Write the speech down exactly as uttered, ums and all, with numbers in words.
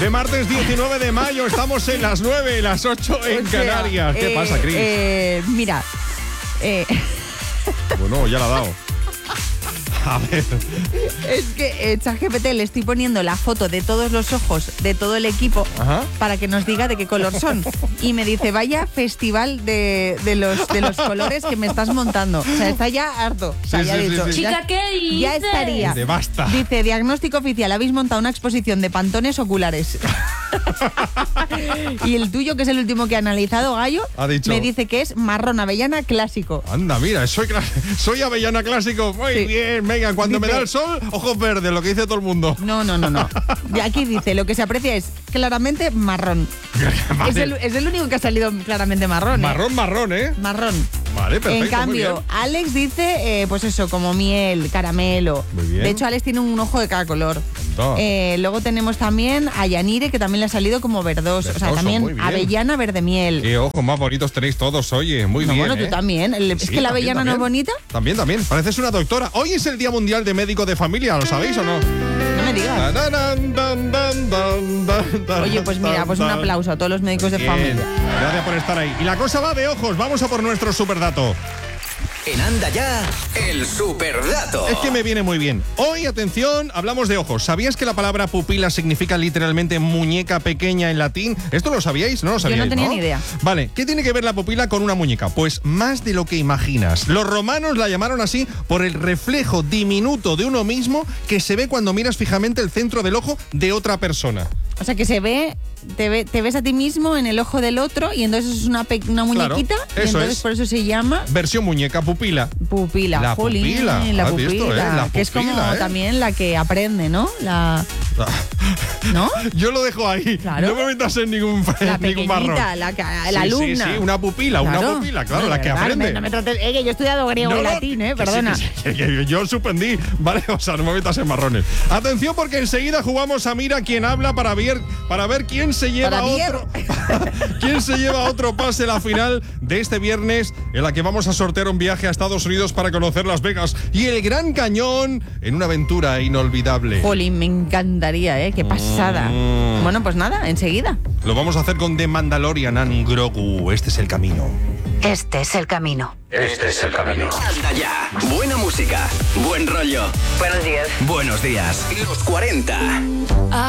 de martes diecinueve de mayo. Estamos en las nueve, las ocho en o sea, Canarias. ¿Qué eh, pasa, Cris? Eh, mira. Eh. Bueno, ya la ha dado. A ver. Es que eh, ChatGPT le estoy poniendo la foto de todos los ojos de todo el equipo. Ajá. Para que nos diga de qué color son. Y me dice, vaya festival de, de, los, de los colores que me estás montando. O sea, está ya harto. O sea, sí, ya sí, dicho, sí, sí. Ya, Chica, ¿qué dices? Ya estaría. Dice, basta. Dice, diagnóstico oficial, habéis montado una exposición de pantones oculares. Y el tuyo, que es el último que ha analizado, Gallo, ha dicho, me dice que es marrón avellana clásico. Anda, mira, soy, soy avellana clásico. Muy sí. bien, venga, cuando dice, me da el sol, ojos verdes, lo que dice todo el mundo. No, no, no, no. Y aquí dice, lo que se aprecia es claramente marrón. Vale. Es, el, es el único que ha salido claramente marrón. Marrón, ¿eh? marrón, ¿eh? Marrón. Vale, perfecto. En cambio, Alex dice, eh, pues eso, como miel, caramelo. Muy bien. De hecho, Alex tiene un ojo de cada color. Eh, luego tenemos también a Yanire, que también le ha salido como verdoso. Verdoso, o sea, también avellana verde miel. Qué ojos más bonitos tenéis todos, oye. Muy no, bien. Bueno, ¿eh? tú también. ¿Es sí, que la avellana también, no es bonita? También, también. Pareces una doctora. Hoy es el Día Mundial de Médico de Familia, ¿lo sabéis o no? No me digas. Oye, pues mira, pues un aplauso a todos los médicos bien. de familia. Gracias por estar ahí. Y la cosa va de ojos. Vamos a por nuestro superdato. En Anda Ya, el superdato. Es que me viene muy bien. Hoy, atención, hablamos de ojos. ¿Sabías que la palabra pupila significa literalmente muñeca pequeña en latín? ¿Esto lo sabíais? No lo sabíais, Yo no tenía ¿no? ni idea. Vale, ¿qué tiene que ver la pupila con una muñeca? Pues más de lo que imaginas. Los romanos la llamaron así por el reflejo diminuto de uno mismo que se ve cuando miras fijamente el centro del ojo de otra persona. O sea, que se ve, te, ve, te ves a ti mismo en el ojo del otro y entonces es una, pe, una muñequita. Claro, y entonces es. por eso se llama... Versión muñeca, pupila. Pupila. La Jolín, pupila. La ¿Has pupila. visto, eh? La pupila, que es como ¿eh? también la que aprende, ¿no? La... ¿No? Yo lo dejo ahí. Claro. No me metas en ningún, la ningún marrón. La, la sí, alumna. Sí, sí, una pupila, claro. una pupila, claro, no, la que verdad, aprende. No me trates, eh, que yo he estudiado griego no, y no, latín, eh, que perdona. Sí, que sí, que yo suspendí, ¿vale? O sea, no me metas en marrones. Atención, porque enseguida jugamos a Mira quién habla para ver, para ver quién se lleva para otro. ¿Quién se lleva otro pase a la final de este viernes, en la que vamos a sortear un viaje a Estados Unidos para conocer Las Vegas y el Gran Cañón en una aventura inolvidable? Jolín, me encantaría, ¿eh? Qué pasada. Mm. Bueno, pues nada, enseguida. Lo vamos a hacer con The Mandalorian and Grogu. Este es el camino. Este es el camino. Este es el camino. Anda ya. Buena música. Buen rollo. Buenos días. Buenos días. Los cuarenta.